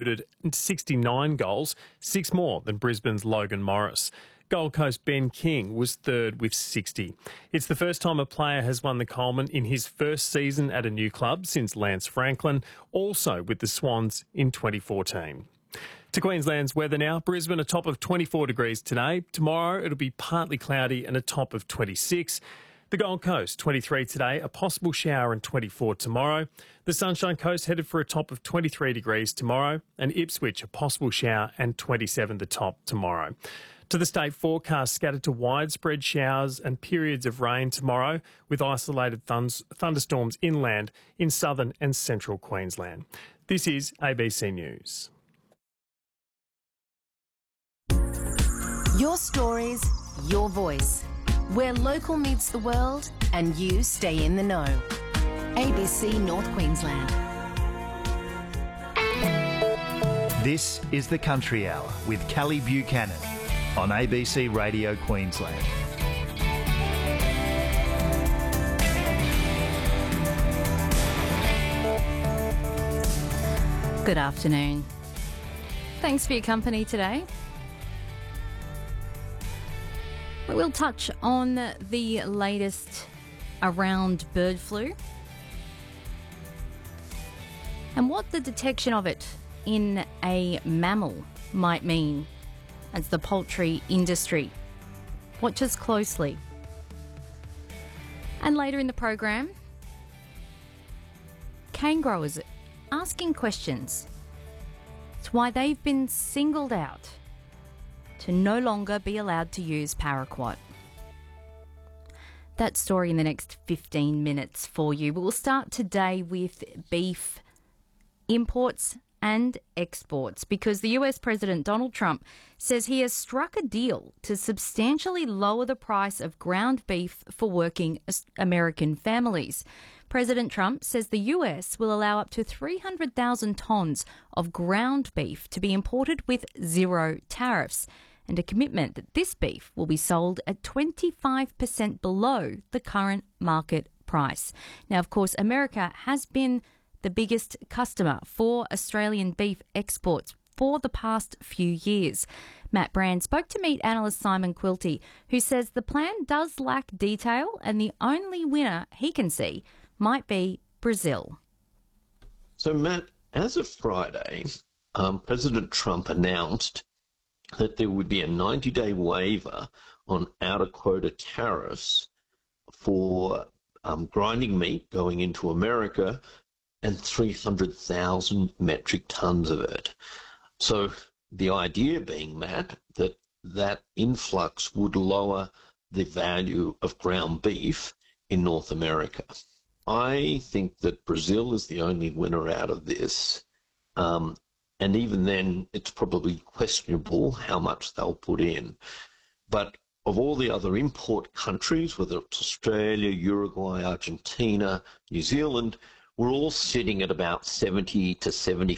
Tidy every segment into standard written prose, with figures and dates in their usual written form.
contributed 69 goals, 6 more than Brisbane's Logan Morris. Gold Coast Ben King was third with 60. It's the first time a player has won the Coleman in his first season at a new club since Lance Franklin, also with the Swans in 2014. To Queensland's weather now. Brisbane a top of 24 degrees today. Tomorrow it'll be partly cloudy and a top of 26. The Gold Coast, 23 today, a possible shower and 24 tomorrow. The Sunshine Coast headed for a top of 23 degrees tomorrow, and Ipswich a possible shower and 27 the top tomorrow. To the state forecast, scattered to widespread showers and periods of rain tomorrow, with isolated thunderstorms inland in southern and central Queensland. This is ABC News. Your stories, your voice. Where local meets the world and you stay in the know. ABC North Queensland. This is the Country Hour with Callie Buchanan on ABC Radio Queensland. Good afternoon. Thanks for your company today. We'll touch on the latest around bird flu and what the detection of it in a mammal might mean as the poultry industry watches closely. And later in the program, cane growers asking questions. It's why they've been singled out to no longer be allowed to use paraquat. That story in the next 15 minutes for you. We'll start today with beef imports and exports because the US President Donald Trump says he has struck a deal to substantially lower the price of ground beef for working American families. President Trump says the US will allow up to 300,000 tonnes of ground beef to be imported with zero tariffs, and a commitment that this beef will be sold at 25% below the current market price. Now, of course, America has been the biggest customer for Australian beef exports for the past few years. Matt Brand spoke to meat analyst Simon Quilty, who says the plan does lack detail and the only winner he can see might be Brazil. So, Matt, as of Friday, President Trump announced that there would be a 90-day waiver on out-of-quota tariffs for grinding meat going into America and 300,000 metric tonnes of it. So the idea being, Matt, that that influx would lower the value of ground beef in North America. I think that Brazil is the only winner out of this. And even then, it's probably questionable how much they'll put in. But of all the other import countries, whether it's Australia, Uruguay, Argentina, New Zealand, we're all sitting at about 70 to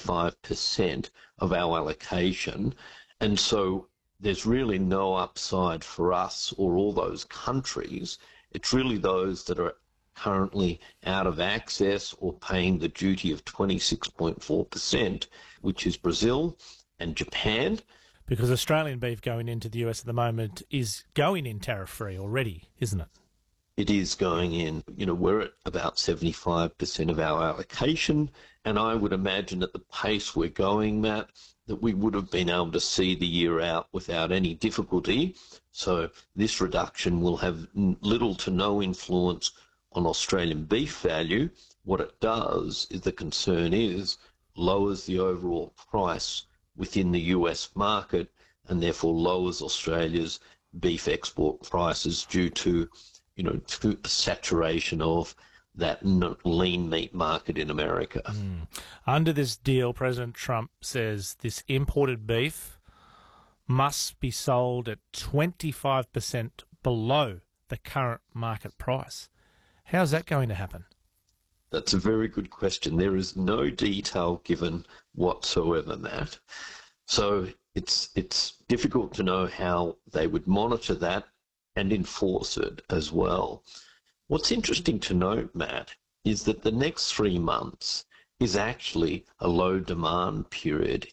75% of our allocation. And so there's really no upside for us or all those countries. It's really those that are currently out of access or paying the duty of 26.4%, which is Brazil and Japan. Because Australian beef going into the US at the moment is going in tariff-free already, isn't it? It is going in. You know, we're at about 75% of our allocation, and I would imagine at the pace we're going, Matt, that we would have been able to see the year out without any difficulty. So this reduction will have little to no influence on Australian beef value. What it does is, the concern is, lowers the overall price within the US market and therefore lowers Australia's beef export prices due to, to the saturation of that lean meat market in America. Under this deal, President Trump says this imported beef must be sold at 25% below the current market price. How's that going to happen? That's a very good question. There is no detail given whatsoever, Matt. So it's difficult to know how they would monitor that and enforce it as well. What's interesting to note, Matt, is that the next 3 months is actually a low demand period